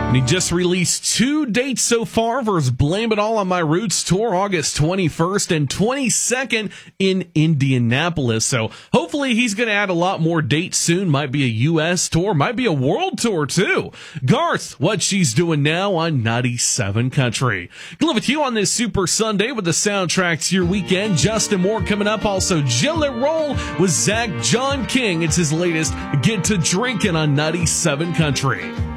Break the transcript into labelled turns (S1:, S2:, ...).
S1: And he just released 2 dates so far for his Blame It All on My Roots tour, August 21st and 22nd in Indianapolis. So hopefully he's going to add a lot more dates soon. Might be a U.S. tour, might be a world tour too. Garth, What She's Doing Now on 97 Country. Live with you on this Super Sunday with the soundtrack to your weekend. Justin Moore coming up. Also, Gillette Roll with Zach John King. It's his latest Get to Drinking on 97 Country.